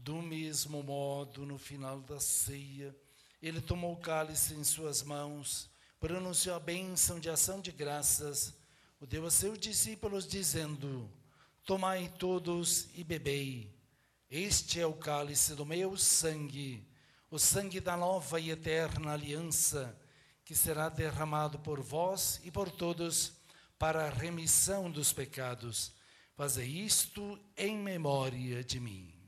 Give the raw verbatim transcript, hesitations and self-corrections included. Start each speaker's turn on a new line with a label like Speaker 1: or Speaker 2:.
Speaker 1: Do mesmo modo, no final da ceia, ele tomou o cálice em suas mãos, pronunciou a bênção de ação de graças, o deu a seus discípulos, dizendo: tomai todos e bebei. Este é o cálice do meu sangue, o sangue da nova e eterna aliança, que será derramado por vós e por todos para a remissão dos pecados. Fazei isto em memória de mim.